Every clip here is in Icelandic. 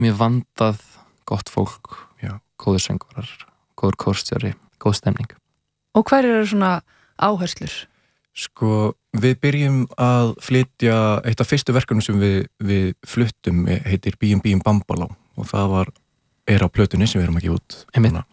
mjög vandað, gott fólk, góður söngvarar, góður kórstjóri, góð stemning. Og hver eru svona áherslur? Sko, við byrjum að flytja, eitt af fyrstu verkunum sem við fluttum heitir B&B Bambalá og það er á plötunni sem við erum ekki út.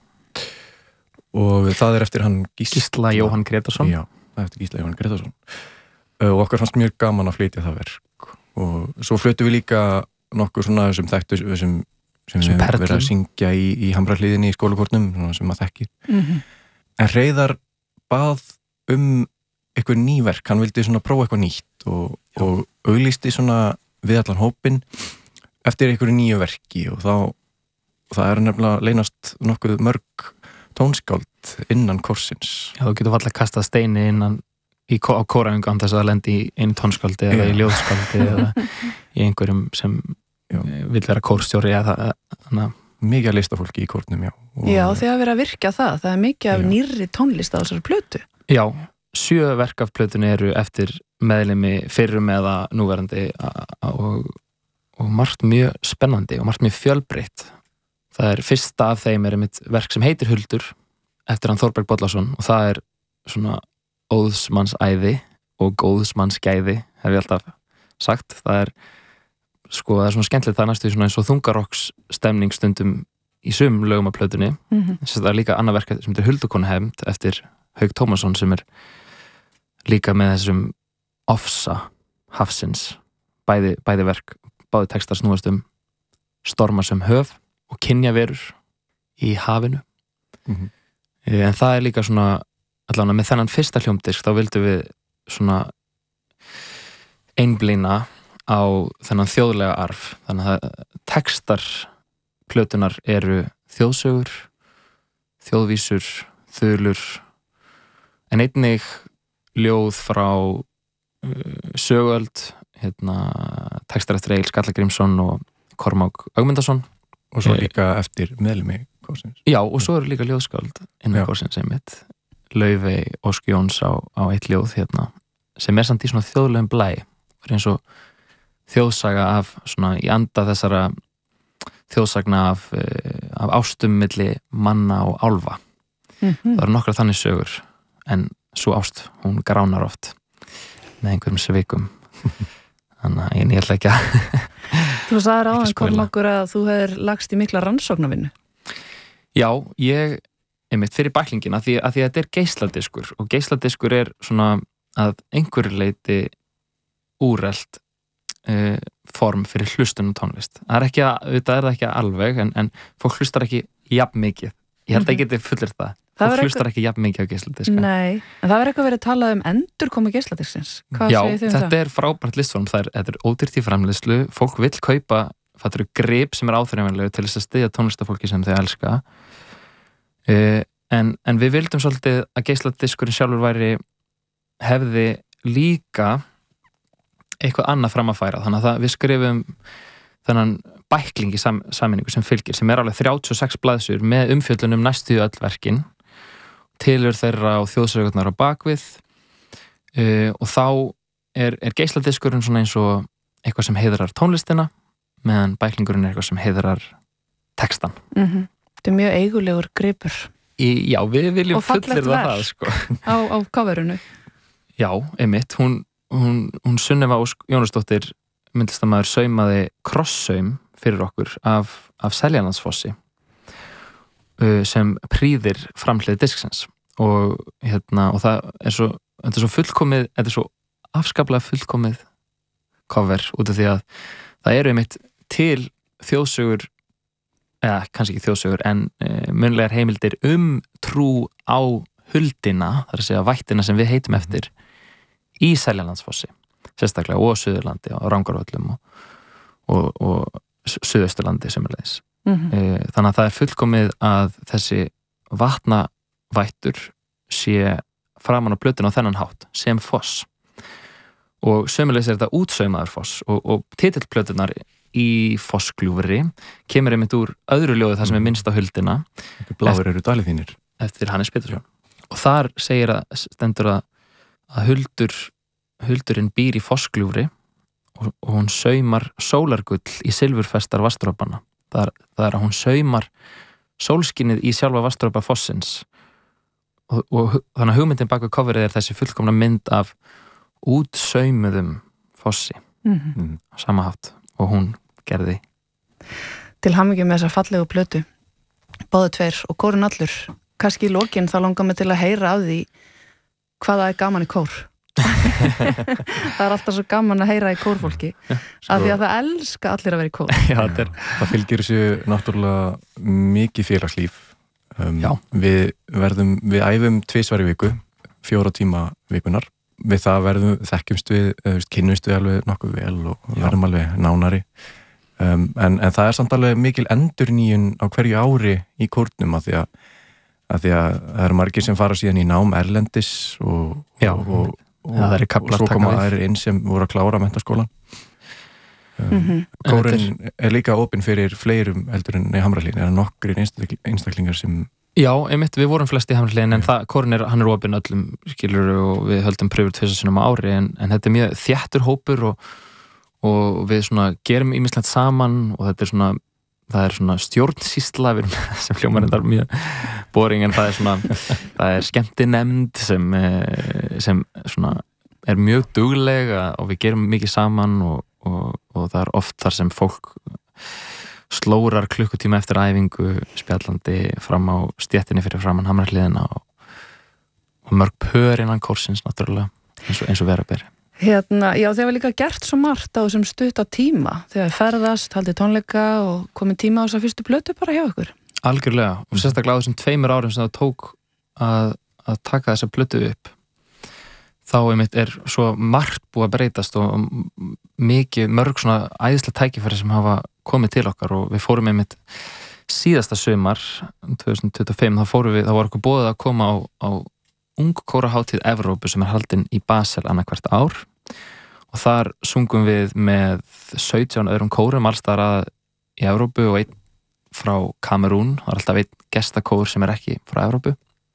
Og það er eftir hann Gísla Jóhann Gretarsson. Já, það er eftir Gísla Jóhann Gretarsson. Og okkur fannst mjög gaman að flytja það verk. Og svo fluttum við líka nokkur svona þessum þekktu sem við höfum verið að syngja í Hamrahlíðinni í skólakortnum, sem maður þekkir. En Hreiðar bað eitthvað nýverk, hann vildi svona prófa eitthvað nýtt og auglýsti svona við allan hópinn eftir eitthvað nýju verki og það er nefnilega leynast nokkuð mörg tónskáld innan korsins. Já, þú getur fallið að kasta steini innan á kóraöngu án þess að það lendi í einu tónskáldi eða í ljóðskáldi eða í einhverjum sem vill vera kórstjóri eða mikið að listafólki í kórnum, Já, þið hafa verið að virka það er mikið af nýrri tónlist á þessari plötu. Já, 7 verk af plötunni eru eftir meðlimi fyrrum eða núverandi og margt mjög spennandi og margt mjög fjölbreytt. Það er fyrsta af þeim mitt verk sem heitir Huldur eftir hann Þórberg Bollason og það er svona óðsmannsæði og góðsmannsgæði, hef ég alltaf sagt. Það er svona skemmtilegt, það er næstu svona eins og þungarokks stemning stundum í sum lögum af plötunni. Það er líka annað verk sem heitir Huldukonahefnd eftir Hauk Tómasson sem er líka með þessum ofsa hafsins, bæði verk, báði textar snúast storma sem höf og kynjaverur í hafinu. En það er líka svona allavega með þennan fyrsta hljómdisk þá vildum við svona einblína á þennan þjóðlega arf, þannig að textar plötunar eru þjóðsögur, þjóðvísur, þulur, en einnig ljóð frá söguöld, textar eftir Egil Skallagrímsson og Kormák Ögmundarson. Og svo líka eftir meðlimi korsins. Já, og svo eru líka ljóðskáld innan korsins einmitt. Laufey Ósk Jóns á eitt ljóð sem er samt í svona þjóðlegum blæ. Það er eins og þjóðsaga af svona í anda þessara þjóðsagna af ástum milli manna og álfa. Það eru nokkra þannig sögur en svo ást, hún gránar oft með einhverjum svikum. Þannig að ég ætla ekki að Þú sagðir áðan Kormákur að þú hefur lagst í mikla rannsóknarvinnu. Já, ég einmitt fyrir bæklingina því að þetta er geisladiskur og geisladiskur er svona að einhverju leiti úrelt form fyrir hlustun og tónlist. Þetta er það ekki alveg en fólk hlustar ekki jafn mikið. Ég held að ég geti fullir það. Fólk hlustar ekki jafn mikið á geisladiska. Nei, en það verður eitthvað verið að tala endurkomu geisladiskins. Já, þetta er frábært listform. Þetta er ódýrt í framleiðslu. Fólk vill kaupa, það eru grip sem er áþreifanlegu til þess að styðja tónlistafólki sem þau elska. En við vildum svolítið að geisladiskurinn sjálfur hefði líka eitthvað annað fram að færa. Þannig að við skrifum þennan bækling í sameiningu sem fylgir, sem er alveg 36 blaðsur með umfjöllunum næstu öll verkin, tilur þeirra og þjóðsögurnar á bakvið og þá er geisladiskurinn svona eins og eitthvað sem heiðrar tónlistina meðan bæklingurinn er eitthvað sem heiðrar textan. Þetta er mjóð eigulegur gripur. Já, við viljum fullyrða það sko. Á coverinu. Já, einmitt, hún Sunneva Ósk Jónasdóttir myndlistarmaður saumaði krossaum fyrir okkur af Seljalandsfossi sem prýðir framhlið disksins og það er svo fullkomið, þetta er svo afskaplega fullkomið cover út af því að það eru einmitt til þjóðsögur kannski ekki þjóðsögur en munnlegar heimildir trú á huldina, það er að segja vættina sem við heitum eftir í Seljalandsfossi sérstaklega og Suðurlandi og Rangárvöllum og Suðausturlandi sömuleiðis. Þannig að það er fullkomið að þessi vatnavættur sé framan á plötuna á þennan hátt sem foss og sömuleiðis er þetta útsaumaður foss og titillplötunar í fossgljúfri kemur einmitt úr öðru ljóði þar sem er minnst á huldina. Bláir eru dalið þínir. Eftir Hannes Pétursson. Og þar stendur að huldurinn býr í fossgljúfri og hún saumar sólargull í silfurfestar vatnsdropana það er að hún saumar sólskinnið í sjálfa vatnsdropa fossins og þannig að hugmyndin bak við coverið þessi fullkomna mynd af útsaumuðum fossi á sama hátt og hún gerði. Til hamingju með þessa fallegu plötu, báðu tveir og kórinn allur. Kannski í lokin þá langar mig til að heyra af því hvað það er gaman í kór. Það er alltaf svo gaman að heyra í kórfólki af því að það elska allir að vera í kór. Já, það fylgir þessu náttúrulega mikið félagslíf. Við æfum 2 í viku, 4 tíma vikunar. Við það þekkjumst við, kynnumst við alveg nokkuð vel og verðum alveg nánari. En það er samt alveg mikil endurnýjun á hverju ári í kórnum af því að það eru margir sem fara síðan í nám erlendis og svo koma aðrir inn sem voru að klára menntaskólan. Kórinn er líka opinn fyrir fleirum heldur en í Hamrahlíðinni, er nokkrir einstaklingar sem... Já, einmitt, við vorum flest í Hamrahlíðinni en kórinn hann er opinn öllum, skilur, og við höldum pröfur 2 sinnum á ári en þetta er mjög þéttur hópur og við svona gerum ýmislegt saman og þetta er svona stjórnsýsla sem hljómar þetta mjög boring en það er skemmtinefnd sem svona er mjög dugleg og við gerum mikið saman og það er oft þar sem fólk slórar klukkutíma eftir æfingu spjallandi fram á stéttinni fyrir framan Hamrahlíðina og mörg pör innan kórsins náttúrulega eins og vera beri. Já, þeir hafa líka gert svo margt á þessum stutta tíma þegar ferðast, haldið tónleika og komið tíma á þessa fyrstu plötu bara hjá ykkur. Algjörlega, og sérstaklega á þessum 2 árum sem það tók að taka þessa plötu upp þá einmitt er svo margt búið að breytast og mörg svona æðislega tækifæri sem hafa komið til okkar og við fórum einmitt síðasta sumar 2025, þá var okkur boðið að koma á Ungkórahátíð Evrópu sem er haldin í Basel annað hvert ár og þar sungum við með 17 öðrum kórum allstaðar að í Evrópu og einn frá Kamerún, það er alltaf einn gestakór sem er ekki frá Evrópu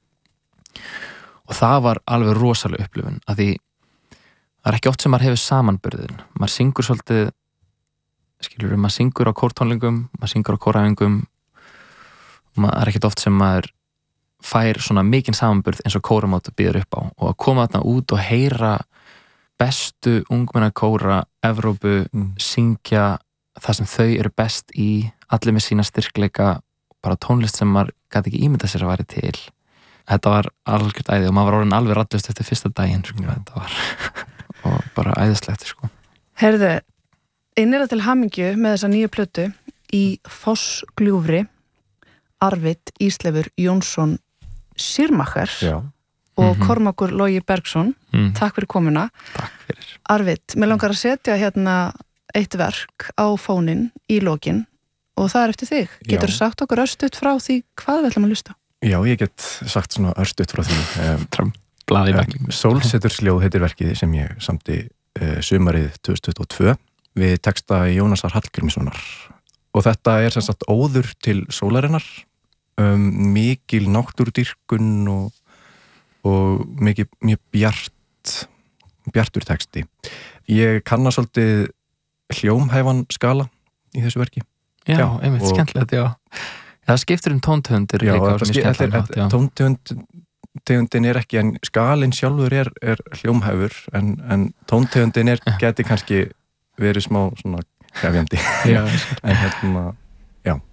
og það var alveg rosaleg upplifun af því það er ekki oft sem maður hefur samanburðin, maður syngur svolítið, skilur maður syngur á kórtónlingum, maður syngur á kóræfingum maður er ekkert oft sem maður fær svona mikinn samanburð eins og kóramót býður upp á og að koma þarna út og heyra bestu ungmennakóra Evrópu syngja það sem þau eru best í allir með sína styrkleika bara tónlist sem maður gæti ekki ímynda sér að væri til þetta var algjört æði og maður var orðin alveg raddlust eftir fyrsta daginn þetta var og bara æðislegt Herðu, innilega til hamingju með þessa nýju plötu í Fossgljúfri Arvid Ísleifur Jónsson Sýrmacher og Kormákur Logi Bergsson takk fyrir komuna. Takk fyrir. Arvid, mér langar að setja hérna eitt verk á fóninn í lokin og það er eftir þig. Getur þú sagt okkur örstutt frá því hvað við ætlum að hlusta? Já, ég get sagt svona örstutt frá því. Blaði bækling. Sólsetursljóð heitir verkið sem ég samti sumarið 2022 við texta Jónasar Hallgrímssonar og þetta er sem sagt óður til sólarinnar mikil náttúrudýrkun og mjög bjartur texti. Ég kanna svolítið hljómhæfan skala í þessu verki. Já, einmitt skemmtilegt, já. Það skiptir tóntegundir líka. Já, tóntegundin er ekki, en skalinn sjálfur er hljómhæfur, en tóntegundin geti kannski verið smá svona krefjandi. Já, en já.